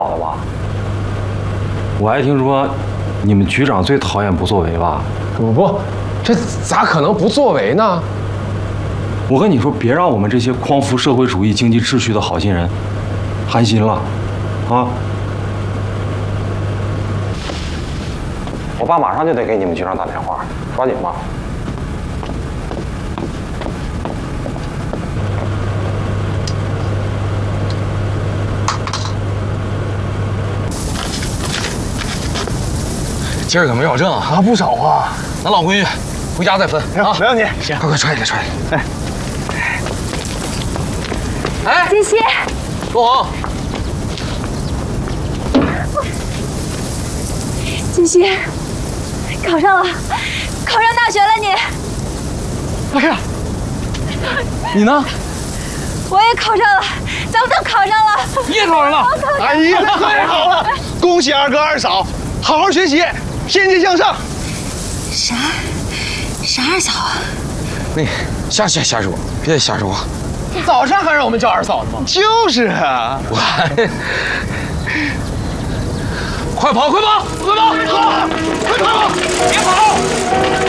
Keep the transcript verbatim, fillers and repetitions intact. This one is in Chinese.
的吧？我还听说，你们局长最讨厌不作为吧？ 不不，这咋可能不作为呢？ 我跟你说，别让我们这些匡扶社会主义经济秩序的好心人寒心了，啊！我爸马上就得给你们局长打电话，抓紧吧。 今儿可没少挣啊， 啊不少啊！ 咱老闺女回家再分啊， 没问题。 行，快快揣起来，揣起来。哎，哎， 金熙， 陆红， 金熙，考上了，考上大学了你。 哎呀，你呢？ 我也考上了，咱们都考上了。 你也考上了？ 哎呀，太好了！恭喜二哥二嫂，好好学习，天天向上。 啥？啥二嫂啊？ 那个瞎瞎瞎说，别瞎说话。 早上还让我们叫二嫂呢吗？就是啊。 我快跑，快跑，快跑，快跑，快跑！别跑！